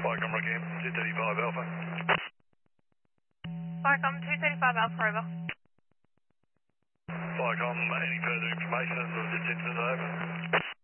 Vicom Rakim, 235 Alpha. Vicom 235 Alpha, over. Vicom, any further information as of this incident, over?